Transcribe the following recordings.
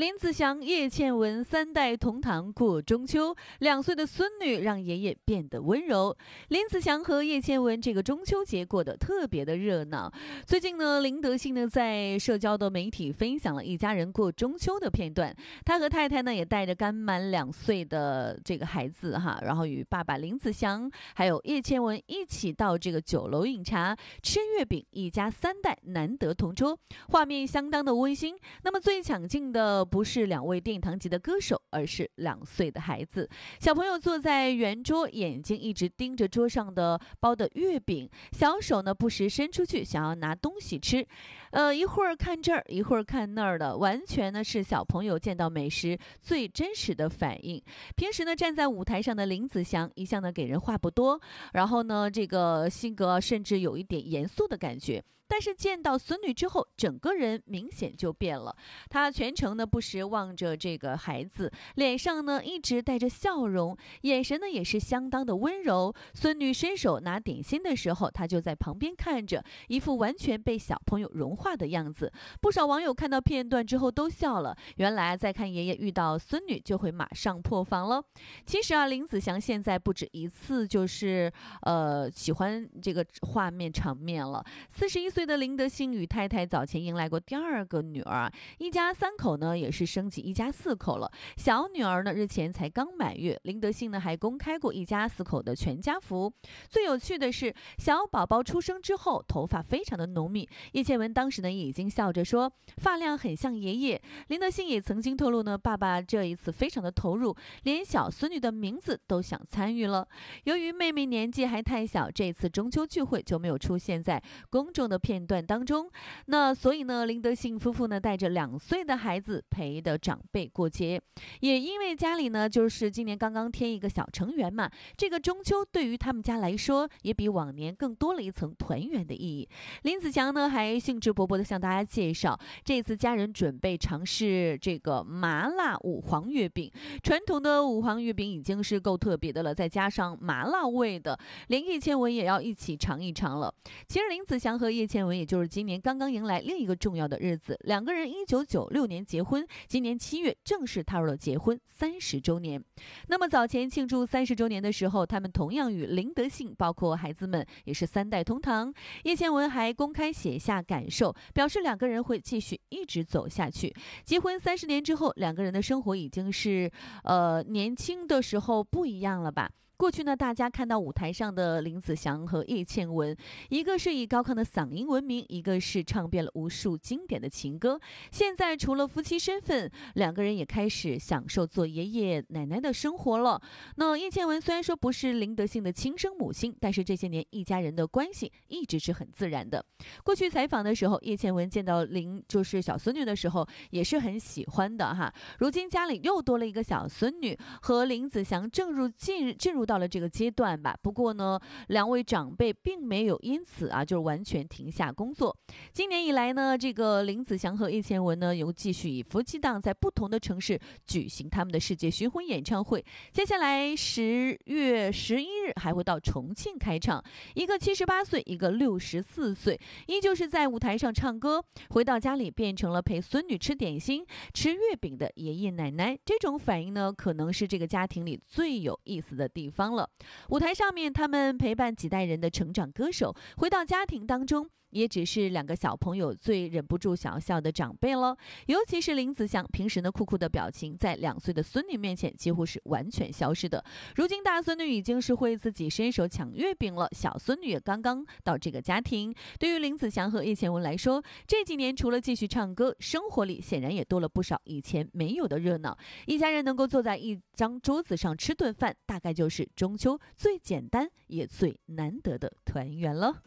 林子祥、叶倩文三代同堂过中秋，2岁的孙女让爷爷变得温柔。林子祥和叶倩文这个中秋节过得特别的热闹。最近呢，林德信呢在社交的媒体分享了一家人过中秋的片段。他和太太呢也带着刚满2岁的这个孩子然后与爸爸林子祥还有叶倩文一起到这个酒楼饮茶吃月饼，一家3代难得同桌，画面相当的温馨。那么最抢镜的不是2位殿堂级的歌手，而是2岁的孩子。小朋友坐在圆桌，眼睛一直盯着桌上的包的月饼，小手呢不时伸出去想要拿东西吃，一会儿看这儿一会儿看那儿的，完全呢是小朋友见到美食最真实的反应。平时呢站在舞台上的林子祥一向呢给人话不多，然后呢这个性格甚至有一点严肃的感觉，但是见到孙女之后，整个人明显就变了。他全程呢不时望着这个孩子，脸上呢一直带着笑容，眼神呢也是相当的温柔。孙女伸手拿点心的时候，他就在旁边看着，一副完全被小朋友融化的样子。不少网友看到片段之后都笑了，原来在看爷爷遇到孙女就会马上破防了。其实林子祥现在不止一次就是喜欢这个画面场面了。41岁的林德信与太太早前迎来过第2个女儿，一家3口呢也是升级一家4口了。小女儿呢日前才刚满月，林德信呢还公开过一家4口的全家福。最有趣的是，小宝宝出生之后头发非常的浓密，叶倩文当时呢也已经笑着说发量很像爷爷。林德信也曾经透露呢，爸爸这一次非常的投入，连小孙女的名字都想参与了。由于妹妹年纪还太小，这次中秋聚会就没有出现在公众的片段当中，那所以呢林德信夫妇呢带着2岁的孩子陪的长辈过节。也因为家里呢就是今年刚刚添一个小成员嘛，这个中秋对于他们家来说也比往年更多了一层团圆的意义。林子祥呢还兴致勃勃地向大家介绍，这次家人准备尝试这个麻辣五黄月饼。传统的五黄月饼已经是够特别的了，再加上麻辣味的，连叶倩文也要一起尝一尝了。其实林子祥和叶倩文也就是今年刚刚迎来另一个重要的日子，2个人1996年结婚，今年7月正式踏入了结婚30周年。那么早前庆祝30周年的时候，他们同样与林德信包括孩子们也是3代同堂。叶倩文还公开写下感受，表示2个人会继续一直走下去。结婚30年之后，2个人的生活已经是年轻的时候不一样了吧。过去呢，大家看到舞台上的林子祥和叶倩文，一个是以高亢的嗓音闻名，一个是唱遍了无数经典的情歌。现在除了夫妻身份，2个人也开始享受做爷爷奶奶的生活了。那叶倩文虽然说不是林德信的亲生母亲，但是这些年一家人的关系一直是很自然的。过去采访的时候，叶倩文见到就是小孙女的时候也是很喜欢的哈。如今家里又多了一个小孙女，和林子祥进入到了这个阶段吧。不过呢，2位长辈并没有因此就是完全停下工作。今年以来呢，这个林子祥和叶倩文呢又继续以夫妻档在不同的城市举行他们的世界巡回演唱会。接下来10月11日还会到重庆开唱，一个78岁，一个64岁，依旧是在舞台上唱歌，回到家里变成了陪孙女吃点心、吃月饼的爷爷奶奶。这种反应呢，可能是这个家庭里最有意思的地方了。舞台上面他们陪伴几代人的成长歌手，回到家庭当中也只是2个小朋友最忍不住想要笑的长辈了。尤其是林子祥平时呢酷酷的表情，在2岁的孙女面前几乎是完全消失的。如今大孙女已经是会自己伸手抢月饼了，小孙女也刚刚到这个家庭。对于林子祥和叶倩文来说，这几年除了继续唱歌，生活里显然也多了不少以前没有的热闹。一家人能够坐在一张桌子上吃顿饭，大概就是中秋最简单也最难得的团圆了。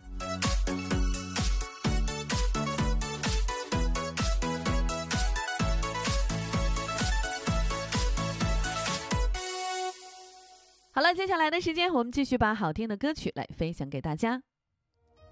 好了，接下来的时间我们继续把好听的歌曲来分享给大家。